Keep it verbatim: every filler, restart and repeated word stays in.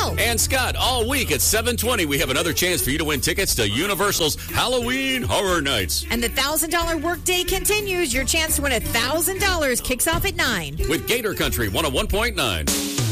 Bill. And Scott, all week at seven twenty, we have another chance for you to win tickets to Universal's Halloween Horror Nights. And the one thousand dollars workday continues. Your chance to win one thousand dollars kicks off at nine. With Gator Country one oh one point nine.